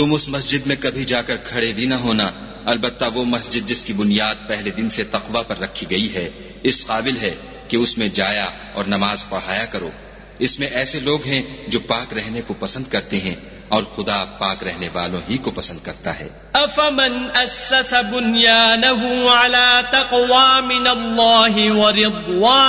तुम उस मस्जिद में कभी जाकर खड़े भी न होना, अलबत्ता वो मस्जिद जिसकी बुनियाद पहले दिन से तक़वा पर रखी गई है, इस काबिल है कि उसमें जाया और नमाज पढ़ाया करो। इसमें ऐसे लोग हैं जो पाक रहने को पसंद करते हैं और खुदा पाक रहने वालों ही को पसंद करता है। अफमन अस्सस बुन्यानहु अला तक़वा मिनल्लाहि व रिज़वान